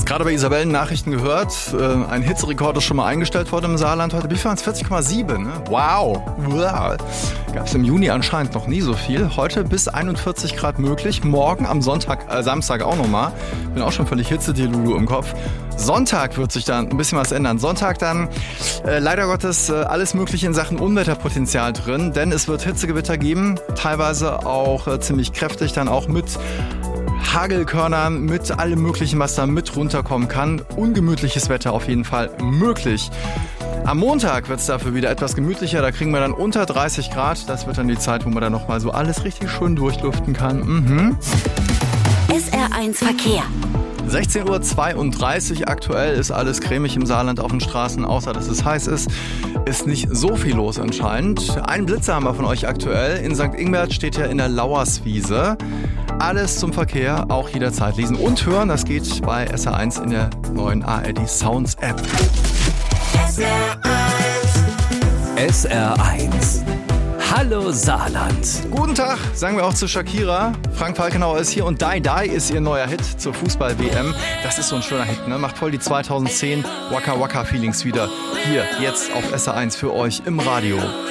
Gerade bei Isabellen Nachrichten gehört, ein Hitzerekord ist schon mal eingestellt worden im Saarland heute. Wie viel waren es? 40,7, ne? Wow. Gab es im Juni anscheinend noch nie so viel. Heute bis 41 Grad möglich. Morgen am Samstag auch nochmal. Bin auch schon völlig Hitzedelulu im Kopf. Sonntag wird sich dann ein bisschen was ändern. Sonntag dann leider Gottes alles Mögliche in Sachen Unwetterpotenzial drin, denn es wird Hitzegewitter geben, teilweise auch ziemlich kräftig, dann auch mit Hagelkörnern, mit allem Möglichen, was da mit runterkommen kann. Ungemütliches Wetter auf jeden Fall möglich. Am Montag wird es dafür wieder etwas gemütlicher, da kriegen wir dann unter 30 Grad. Das wird dann die Zeit, wo man dann nochmal so alles richtig schön durchlüften kann. SR1 Verkehr. 16:32 Uhr, aktuell ist alles cremig im Saarland auf den Straßen, außer dass es heiß ist. Ist nicht so viel los anscheinend. Einen Blitzer haben wir von euch aktuell. In St. Ingbert steht ja in der Lauerswiese. Alles zum Verkehr, auch jederzeit lesen und hören. Das geht bei SR1 in der neuen ARD Sounds App. SR1. Hallo Saarland. Guten Tag, sagen wir auch zu Shakira. Frank Falkenauer ist hier und Die Die ist ihr neuer Hit zur Fußball-WM. Das ist so ein schöner Hit, ne? Macht voll die 2010 Waka Waka Feelings wieder. Hier, jetzt auf SR1 für euch im Radio.